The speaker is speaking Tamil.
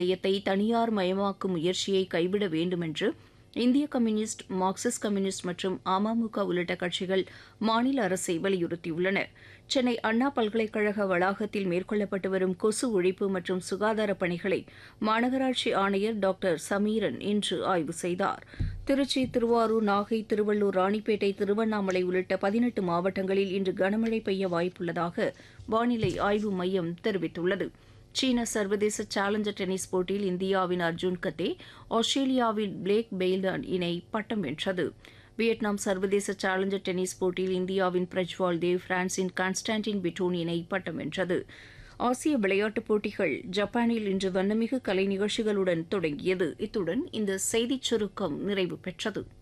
நிலையத்தை தனியார் மயமாக்கும் முயற்சியை கைவிட வேண்டும் என்று இந்திய கம்யூனிஸ்ட், மார்க்சிஸ்ட் கம்யூனிஸ்ட் மற்றும் அமமுக உள்ளிட்ட கட்சிகள் மாநில அரசை வலியுறுத்தியுள்ளன. சென்னை அண்ணா பல்கலைக்கழக வளாகத்தில் மேற்கொள்ளப்பட்டு வரும் கொசு ஒழிப்பு மற்றும் சுகாதார பணிகளை மாநகராட்சி ஆணையர் டாக்டர் சமீரன் இன்று ஆய்வு செய்தார். திருச்சி, திருவாரூர், நாகை, திருவள்ளூர், ராணிப்பேட்டை, திருவண்ணாமலை உள்ளிட்ட 18 மாவட்டங்களில் இன்று கனமழை பெய்ய வாய்ப்புள்ளதாக வானிலை ஆய்வு மையம் தெரிவித்துள்ளது. சீன சர்வதேச சேலஞ்சர் டென்னிஸ் போட்டியில் இந்தியாவின் அர்ஜுன் கத்தே, ஆஸ்திரேலியாவின் பிளேக் பெய்ல்டன் இணை பட்டம் வென்றது. வியட்நாம் சர்வதேச சேலஞ்சர் டென்னிஸ் போட்டியில் இந்தியாவின் பிரஜ்வால் தேவ், பிரான்சின் கான்ஸ்டான்டின் பிட்டோன் இணை பட்டம் வென்றது. ஆசிய விளையாட்டுப் போட்டிகள் ஜப்பானில் இன்று வண்ணமிகு கலை நிகழ்ச்சிகளுடன் தொடங்கியது. இத்துடன் இந்த செய்திச் சுருக்கம் நிறைவு பெற்றது.